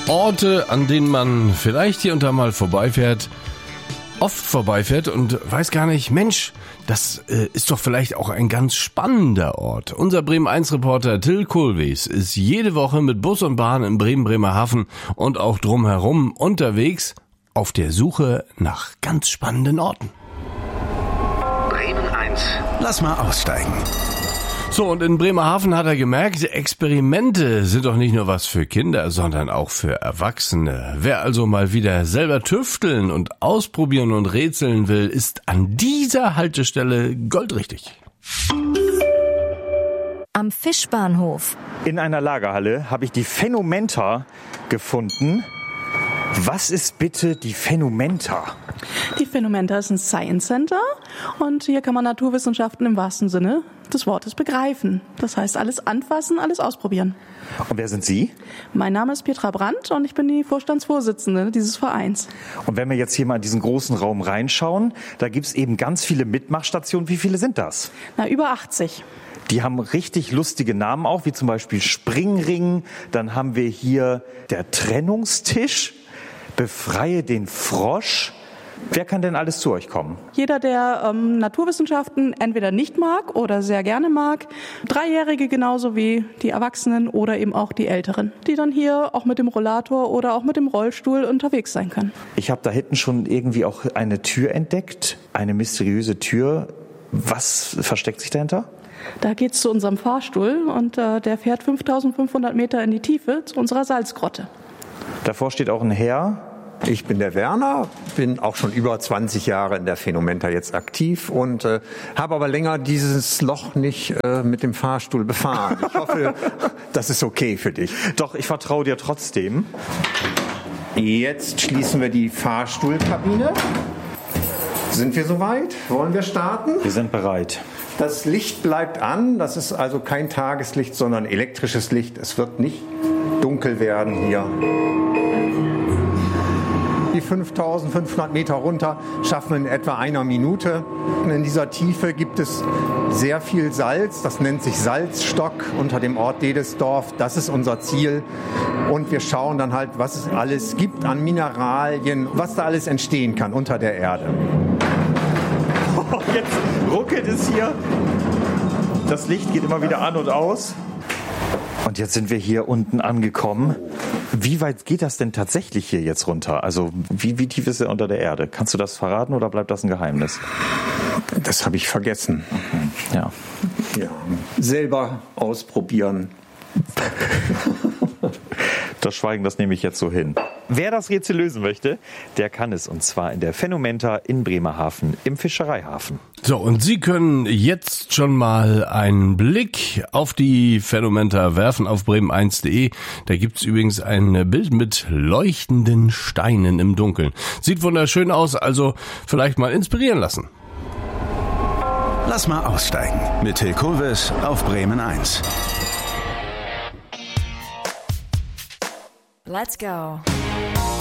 Orte, an denen man vielleicht hier und da mal oft vorbeifährt und weiß gar nicht, Mensch, das ist doch vielleicht auch ein ganz spannender Ort. Unser Bremen-1-Reporter Till Kohlwees ist jede Woche mit Bus und Bahn in Bremen-Bremerhaven und auch drumherum unterwegs auf der Suche nach ganz spannenden Orten. Bremen 1. Lass mal aussteigen. So, und in Bremerhaven hat er gemerkt, Experimente sind doch nicht nur was für Kinder, sondern auch für Erwachsene. Wer also mal wieder selber tüfteln und ausprobieren und rätseln will, ist an dieser Haltestelle goldrichtig. Am Fischbahnhof. In einer Lagerhalle habe ich die Phänomenta gefunden. Was ist bitte die Phänomenta? Die Phänomenta ist ein Science Center und hier kann man Naturwissenschaften im wahrsten Sinne des Wortes begreifen. Das heißt, alles anfassen, alles ausprobieren. Und wer sind Sie? Mein Name ist Petra Brandt und ich bin die Vorstandsvorsitzende dieses Vereins. Und wenn wir jetzt hier mal in diesen großen Raum reinschauen, da gibt es eben ganz viele Mitmachstationen. Wie viele sind das? Über 80. Die haben richtig lustige Namen auch, wie zum Beispiel Springring. Dann haben wir hier der Trennungstisch, Befreie den Frosch. Wer kann denn alles zu euch kommen? Jeder, der Naturwissenschaften entweder nicht mag oder sehr gerne mag. Dreijährige genauso wie die Erwachsenen oder eben auch die Älteren, die dann hier auch mit dem Rollator oder auch mit dem Rollstuhl unterwegs sein können. Ich habe da hinten schon irgendwie auch eine Tür entdeckt, eine mysteriöse Tür. Was versteckt sich dahinter? Da geht's zu unserem Fahrstuhl und der fährt 5500 Meter in die Tiefe zu unserer Salzgrotte. Davor steht auch ein Herr. Ich bin der Werner, bin auch schon über 20 Jahre in der Phänomenta jetzt aktiv und habe aber länger dieses Loch nicht mit dem Fahrstuhl befahren. Ich hoffe, das ist okay für dich. Doch, ich vertraue dir trotzdem. Jetzt schließen wir die Fahrstuhlkabine. Sind wir soweit? Wollen wir starten? Wir sind bereit. Das Licht bleibt an, das ist also kein Tageslicht, sondern elektrisches Licht. Es wird nicht dunkel werden hier. Die 5500 Meter runter schaffen wir in etwa einer Minute. Und in dieser Tiefe gibt es sehr viel Salz. Das nennt sich Salzstock unter dem Ort Dedesdorf. Das ist unser Ziel. Und wir schauen dann halt, was es alles gibt an Mineralien, was da alles entstehen kann unter der Erde. Jetzt ruckelt es hier. Das Licht geht immer wieder an und aus. Und jetzt sind wir hier unten angekommen. Wie weit geht das denn tatsächlich hier jetzt runter? Also wie tief ist er unter der Erde? Kannst du das verraten oder bleibt das ein Geheimnis? Das habe ich vergessen. Ja. Selber ausprobieren. Das Schweigen, das nehme ich jetzt so hin. Wer das Rätsel lösen möchte, der kann es. Und zwar in der Phänomenta in Bremerhaven im Fischereihafen. So, und Sie können jetzt schon mal einen Blick auf die Phänomenta werfen auf bremen1.de. Da gibt's übrigens ein Bild mit leuchtenden Steinen im Dunkeln. Sieht wunderschön aus, also vielleicht mal inspirieren lassen. Lass mal aussteigen mit Till Kohlwees auf Bremen 1. Let's go.